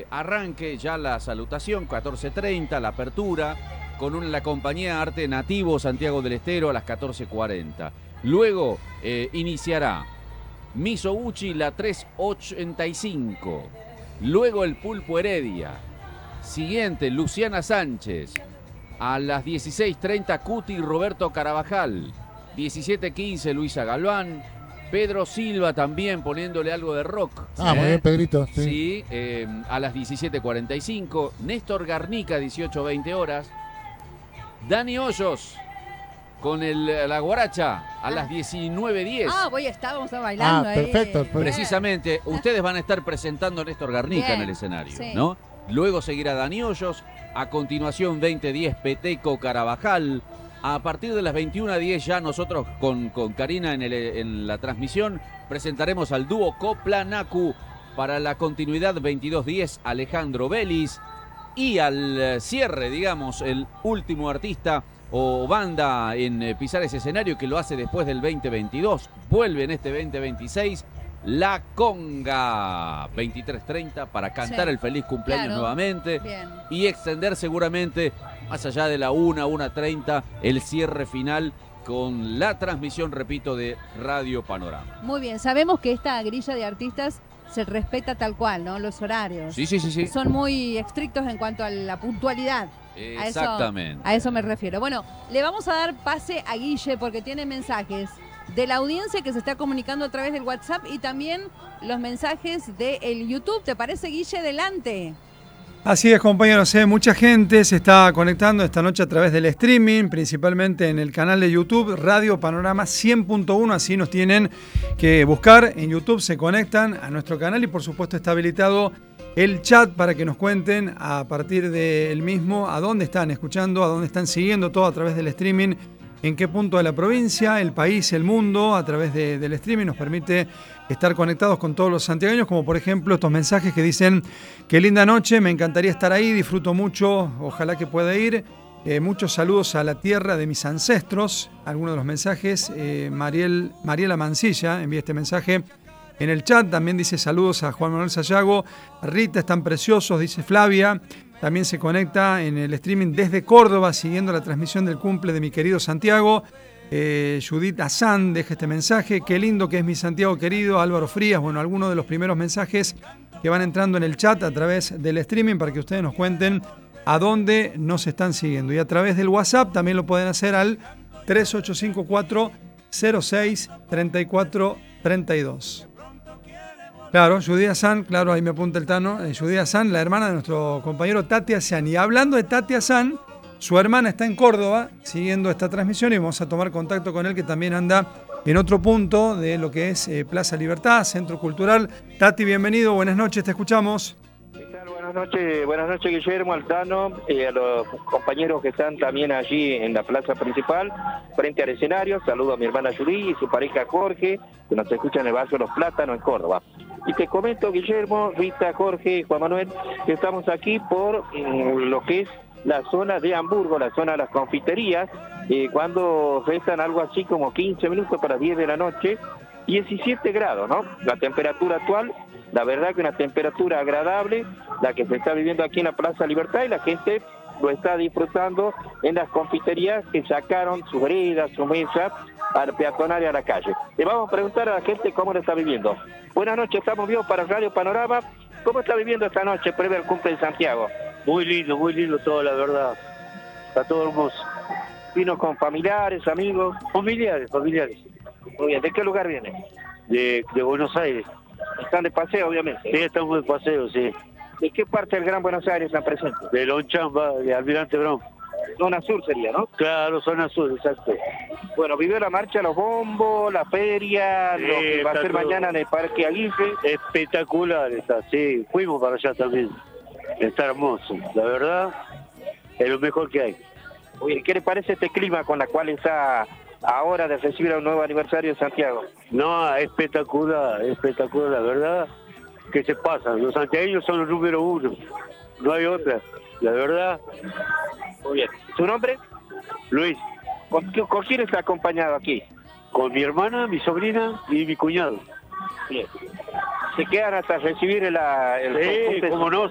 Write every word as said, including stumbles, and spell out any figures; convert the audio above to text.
eh, arranque ya la salutación, catorce treinta, la apertura, con un, la compañía Arte Nativo Santiago del Estero a las catorce cuarenta. Luego eh, iniciará Misoguchi la tres ochenta y cinco. Luego el Pulpo Heredia. Siguiente, Luciana Sánchez. A las dieciséis treinta, Cuti Roberto Carabajal. diecisiete quince, Luisa Galván. Pedro Silva también poniéndole algo de rock. Ah, ¿eh? Muy bien, Pedrito. Sí, sí eh, a las diecisiete cuarenta y cinco. Néstor Garnica, dieciocho veinte horas. Dani Hoyos con el, la guaracha a ah. las diecinueve diez. Ah, voy a estar, vamos a estar bailando ah, ahí. Perfecto, perfecto. Precisamente, ustedes van a estar presentando a Néstor Garnica bien en el escenario, sí. ¿no? Luego seguirá Dani Hoyos. A continuación, veinte diez, Peteco Carabajal. A partir de las veintiuna diez ya nosotros con, con Karina en, el, en la transmisión presentaremos al dúo Coplanacu. Para la continuidad, veintidós diez, Alejandro Vélez. Y al cierre, digamos, el último artista o banda en pisar ese escenario, que lo hace después del veinte veintidós, vuelve en este veinte veintiséis, La Conga, veintitrés treinta, para cantar sí, el feliz cumpleaños claro, nuevamente. Bien. Y extender seguramente, más allá de la una, una treinta, el cierre final con la transmisión, repito, de Radio Panorama. Muy bien, sabemos que esta grilla de artistas se respeta tal cual, ¿no? Los horarios. Sí, sí, sí, sí. Son muy estrictos en cuanto a la puntualidad. Exactamente. A eso, a eso me refiero. Bueno, le vamos a dar pase a Guille porque tiene mensajes de la audiencia que se está comunicando a través del WhatsApp y también los mensajes del YouTube. ¿Te parece, Guille? Adelante. Así es, compañeros, ¿eh? Mucha gente se está conectando esta noche a través del streaming, principalmente en el canal de YouTube, Radio Panorama cien punto uno, así nos tienen que buscar en YouTube, se conectan a nuestro canal y por supuesto está habilitado el chat para que nos cuenten a partir del mismo a dónde están escuchando, a dónde están siguiendo todo a través del streaming, en qué punto de la provincia, el país, el mundo, a través de, del streaming nos permite estar conectados con todos los santiagueños, como por ejemplo estos mensajes que dicen: qué linda noche, me encantaría estar ahí, disfruto mucho, ojalá que pueda ir. Eh, muchos saludos a la tierra de mis ancestros. Algunos de los mensajes, eh, Mariel, Mariela Mancilla envía este mensaje en el chat, también dice saludos a Juan Manuel Sayago, Rita, están preciosos, dice Flavia. También se conecta en el streaming desde Córdoba, siguiendo la transmisión del cumple de mi querido Santiago. Eh, Judith Azán deja este mensaje. Qué lindo que es mi Santiago querido. Álvaro Frías, bueno, algunos de los primeros mensajes que van entrando en el chat a través del streaming para que ustedes nos cuenten a dónde nos están siguiendo. Y a través del WhatsApp también lo pueden hacer al tres ocho cinco cuatro cero seis tres cuatro tres dos. Claro, Judith Azán, claro, ahí me apunta el Tano. Eh, Judith Azán, la hermana de nuestro compañero Tati Azán. Y hablando de Tati Azán, su hermana está en Córdoba siguiendo esta transmisión y vamos a tomar contacto con él, que también anda en otro punto de lo que es eh, Plaza Libertad, Centro Cultural. Tati, bienvenido, buenas noches, te escuchamos. ¿Qué tal? Buenas noches, buenas noches Guillermo, Altano, eh, a los compañeros que están también allí en la plaza principal, frente al escenario. Saludo a mi hermana Yuri y su pareja Jorge, que nos escucha en el barrio Los Plátanos, en Córdoba. Y te comento, Guillermo, Rita, Jorge y Juan Manuel, que estamos aquí por mm, lo que es la zona de Hamburgo, la zona de las confiterías, eh, cuando restan algo así como quince minutos para diez de la noche, diecisiete grados, ¿no? La temperatura actual, la verdad que una temperatura agradable, la que se está viviendo aquí en la Plaza Libertad, y la gente lo está disfrutando en las confiterías que sacaron sus veredas, su mesa, al peatonal y a la calle. Le vamos a preguntar a la gente cómo lo está viviendo. Buenas noches, estamos vivos para Radio Panorama. ¿Cómo está viviendo esta noche previo al cumple de Santiago? Muy lindo, muy lindo todo, la verdad. Está todo hermoso. ¿Vino con familiares, amigos? Familiares, familiares. Muy bien, ¿de qué lugar viene? De, de Buenos Aires. ¿Están de paseo, obviamente? Sí, estamos de paseo, sí. ¿De qué parte del Gran Buenos Aires están presentes? De Lonchamba, de Almirante Brown. Zona sur sería, ¿no? Claro, zona sur, exacto. Bueno, vivió la marcha, los bombos, la feria, sí, lo que va a ser todo mañana en el Parque Aguirre. Espectacular está, sí. Fuimos para allá también. Está hermoso. La verdad, es lo mejor que hay. Oye, ¿qué le parece este clima con la cual está ahora de recibir un nuevo aniversario de Santiago? No, espectacular, espectacular, la verdad. ¿Qué se pasa? Los santiagueños son los número uno. No hay otra. La verdad. Muy bien. ¿Su nombre? Luis. ¿Con, con quién está acompañado aquí? Con mi hermana, mi sobrina y mi cuñado. Bien. ¿Se quedan hasta recibir el, el sí, cómo no.